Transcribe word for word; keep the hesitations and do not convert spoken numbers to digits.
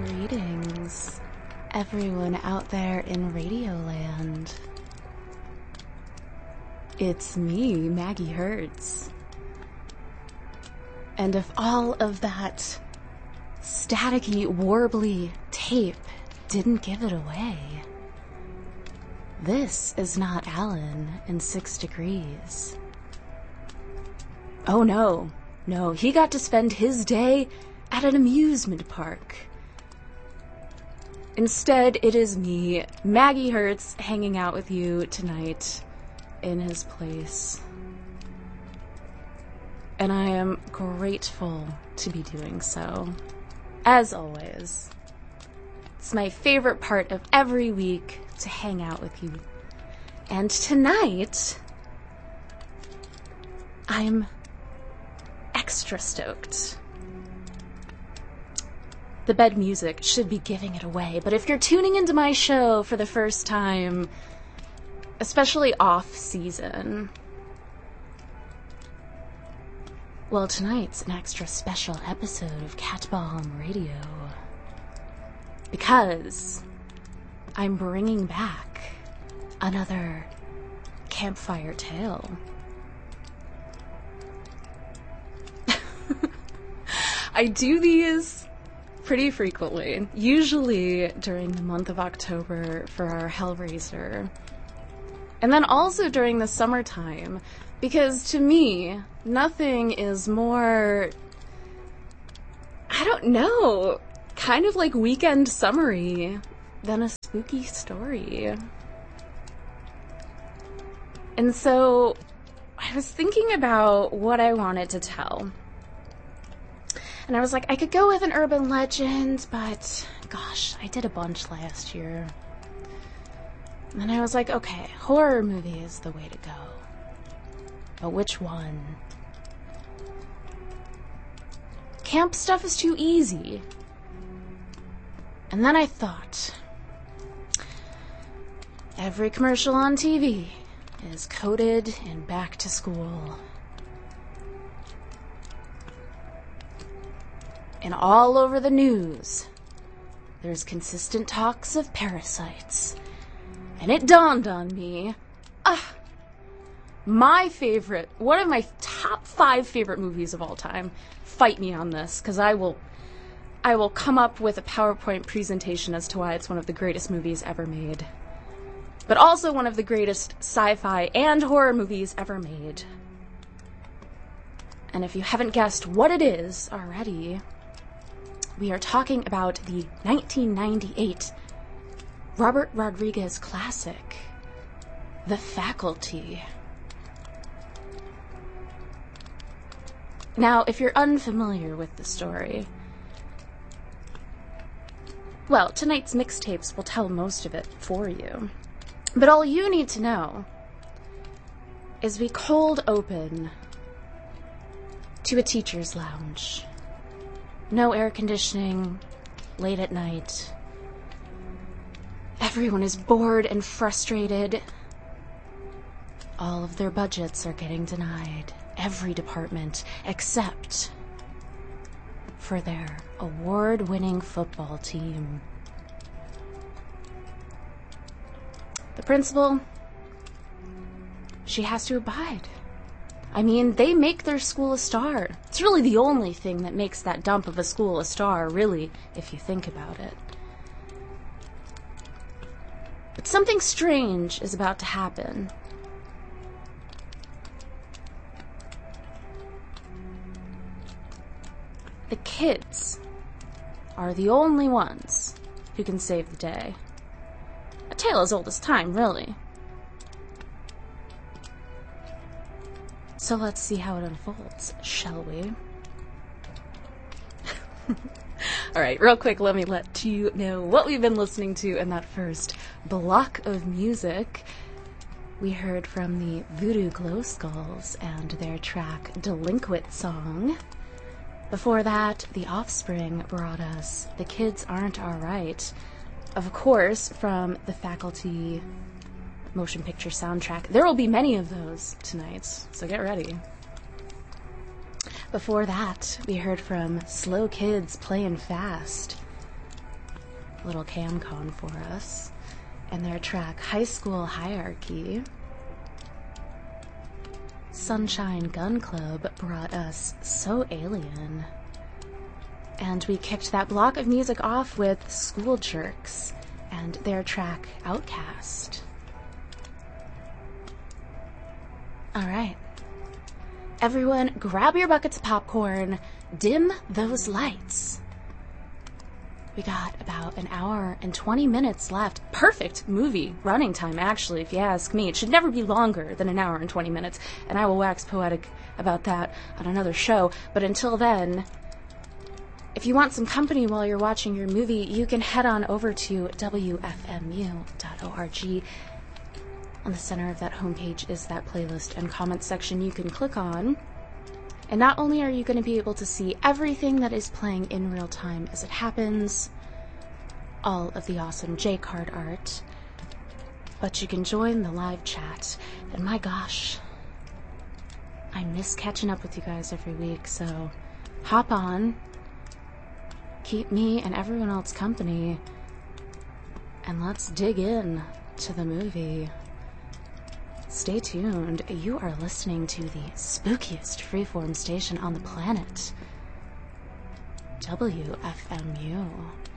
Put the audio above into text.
Greetings, everyone out there in Radioland. It's me, Maggie Hertz. And if all of that staticky, warbly tape didn't give it away, this is not Alan in Six Degrees. Oh no, no, he got to spend his day at an amusement park. Instead, it is me, Maggie Hertz, hanging out with you tonight in his place. And I am grateful to be doing so. As always, it's my favorite part of every week to hang out with you. And tonight, I'm extra stoked. The bed music should be giving it away, but if you're tuning into my show for the first time, especially off-season, well, tonight's an extra special episode of Cat Balm Radio, because I'm bringing back another campfire tale. I do these pretty frequently, usually during the month of October for our Hellraiser, and then also during the summertime, because to me, nothing is more, I don't know, kind of like weekend summery than a spooky story. And so I was thinking about what I wanted to tell. And I was like, I could go with an urban legend, but gosh, I did a bunch last year. And then I was like, okay, horror movie is the way to go. But which one? Camp stuff is too easy. And then I thought, every commercial on T V is coded in Back to School. And all over the news, there's consistent talks of parasites. And it dawned on me, ah, my favorite, one of my top five favorite movies of all time. Fight me on this, because I will, I will come up with a PowerPoint presentation as to why it's one of the greatest movies ever made. But also one of the greatest sci-fi and horror movies ever made. And if you haven't guessed what it is already, we are talking about the nineteen ninety-eight Robert Rodriguez classic, The Faculty. Now, if you're unfamiliar with the story, well, tonight's mixtapes will tell most of it for you. But all you need to know is we cold open to a teacher's lounge. No air conditioning, late at night. Everyone is bored and frustrated. All of their budgets are getting denied. Every department, except for their award-winning football team. The principal, she has to abide. I mean, they make their school a star. It's really the only thing that makes that dump of a school a star, really, if you think about it. But something strange is about to happen. The kids are the only ones who can save the day. A tale as old as time, really. So let's see how it unfolds, shall we? Alright, real quick, let me let you know what we've been listening to in that first block of music. We heard from the Voodoo Glow Skulls and their track Delinquent Song. Before that, The Offspring brought us The Kids Aren't Alright. Of course, from the Faculty motion picture soundtrack. There will be many of those tonight, so get ready. Before that, we heard from Slow Kids Playing Fast. little CamCon for us, and their track High School Hierarchy. Sunshine Gun Club brought us So Alien. And we kicked that block of music off with School Jerks and their track Outcast. Alright. Everyone, grab your buckets of popcorn, dim those lights. We got about an hour and twenty minutes left. Perfect movie running time, actually, if you ask me. It should never be longer than an hour and twenty minutes, and I will wax poetic about that on another show. But until then, if you want some company while you're watching your movie, you can head on over to W F M U dot org. On the center of that homepage is that playlist and comment section you can click on. And not only are you going to be able to see everything that is playing in real time as it happens, all of the awesome J-Card art, but you can join the live chat. And my gosh, I miss catching up with you guys every week, so hop on, keep me and everyone else company, and let's dig in to the movie. Stay tuned. You are listening to the spookiest freeform station on the planet, W F M U.